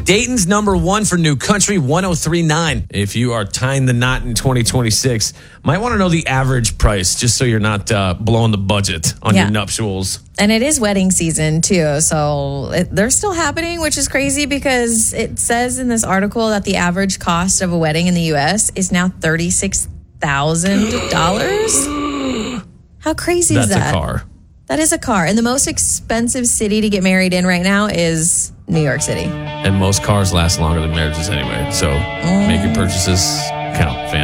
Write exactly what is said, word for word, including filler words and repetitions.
Dayton's number one for New Country, one oh three point nine. If you are tying the knot in twenty twenty-six, might want to know the average price just so you're not uh, blowing the budget on Yeah. your nuptials. And it is wedding season, too. So it, they're still happening, which is crazy because it says in this article that the average cost of a wedding in the U S is now thirty-six thousand dollars. How crazy That's is that? a car. That is a car. And the most expensive city to get married in right now is New York City. And most cars last longer than marriages anyway. So make your purchases count, fam.